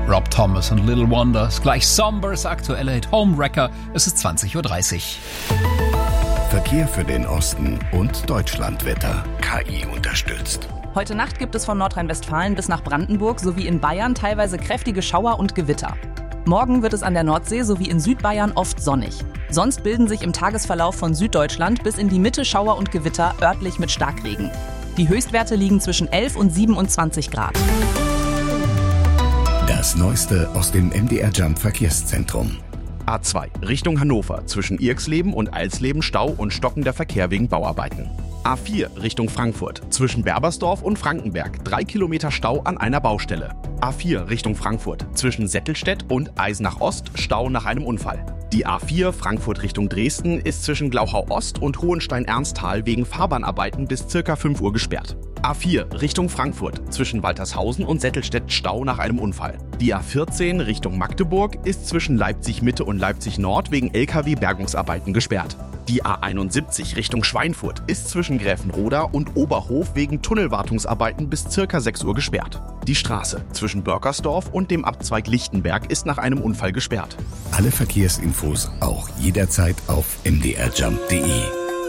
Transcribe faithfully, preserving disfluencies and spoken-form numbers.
Rob Thomas und Little Wonder. Ist gleich Sombers aktueller Hit Homewrecker. Es ist zwanzig Uhr dreißig. Verkehr für den Osten und Deutschlandwetter. K I unterstützt. Heute Nacht gibt es von Nordrhein-Westfalen bis nach Brandenburg sowie in Bayern teilweise kräftige Schauer und Gewitter. Morgen wird es an der Nordsee sowie in Südbayern oft sonnig. Sonst bilden sich im Tagesverlauf von Süddeutschland bis in die Mitte Schauer und Gewitter, örtlich mit Starkregen. Die Höchstwerte liegen zwischen elf und siebenundzwanzig Grad. Das Neueste aus dem M D R Jump Verkehrszentrum. A zwei Richtung Hannover, zwischen Irxleben und Alsleben Stau und stockender Verkehr wegen Bauarbeiten. A vier Richtung Frankfurt, zwischen Berbersdorf und Frankenberg, drei Kilometer Stau an einer Baustelle. A vier Richtung Frankfurt, zwischen Settelstedt und Eisenach Ost, Stau nach einem Unfall. Die A vier Frankfurt Richtung Dresden ist zwischen Glauchau Ost und Hohenstein-Ernsthal wegen Fahrbahnarbeiten bis ca. fünf Uhr gesperrt. A vier Richtung Frankfurt, zwischen Waltershausen und Settelstedt Stau nach einem Unfall. Die A vierzehn Richtung Magdeburg ist zwischen Leipzig Mitte und Leipzig Nord wegen L K W-Bergungsarbeiten gesperrt. Die A einundsiebzig Richtung Schweinfurt ist zwischen Gräfenroda und Oberhof wegen Tunnelwartungsarbeiten bis ca. sechs Uhr gesperrt. Die Straße zwischen Börkersdorf und dem Abzweig Lichtenberg ist nach einem Unfall gesperrt. Alle Verkehrsinfos auch jederzeit auf m d r jump punkt d e.